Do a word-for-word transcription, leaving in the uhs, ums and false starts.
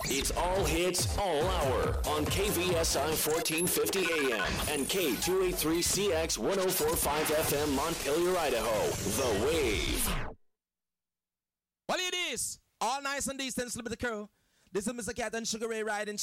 It's all hits, all hour on K V S I fourteen fifty A M and K two eighty-three C X ten forty-five F M Montpelier, Idaho. The Wave. Well, it is all nice and decent, with the crew. This is Mister Cat and Sugar Ray riding